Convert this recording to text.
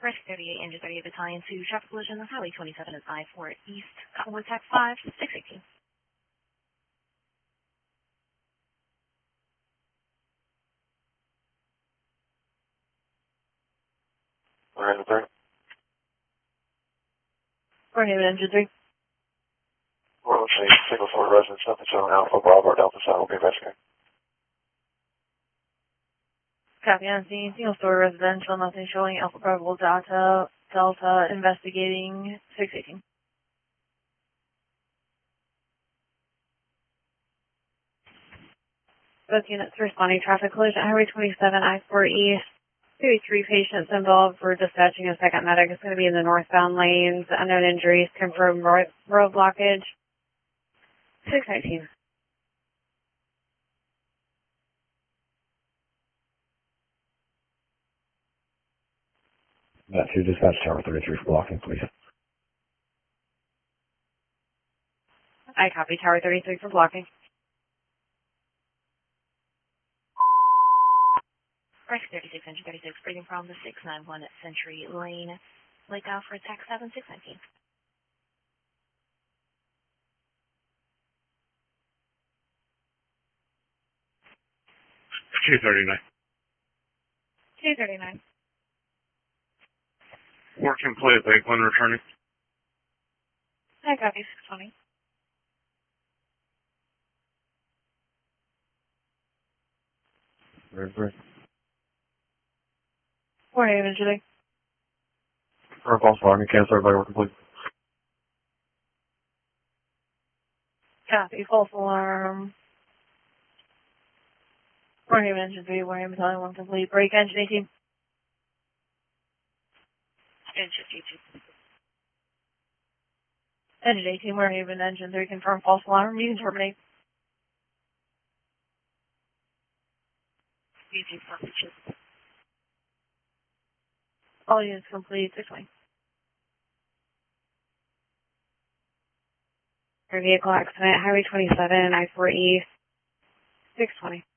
Risk 38, Engine 38 Battalion 2, traffic collision on Highway 27 at I-4 East, Cottonwood Tax 5, 618. We're in the 3. Warhaven Engine 3. We're on scene, single story residence, nothing shown Alpha Bravo Delta Sun will be investigating. Copy on scene, single story residential, nothing showing, Alpha Bravo Delta investigating 618. Both units responding traffic collision, Highway 27, I-4 East. 33 patients involved. We're dispatching a second medic. It's going to be in the northbound lanes. Unknown injuries, confirmed road blockage. 619. That 2 dispatch tower 33 for blocking, please. I copy tower 33 for blocking. Risk 36, Engine 36, breathing from the 691 at Century Lane, Lake Alfred, Tax 7, 619. $239. 239. Work complete, Lakeland returning. I copy 620. Very. Warhaven Engine 3. For false alarm, cancel everybody work complete. Copy, false alarm. Warhaven Engine 3, Warhaven Battalion 1 complete. Break Engine 18. Engine 18. Engine 18, Warhaven Engine 3, confirm false alarm. You can terminate. UT purposes. All units complete, 620. Vehicle accident, Highway 27, I-4 East, 620.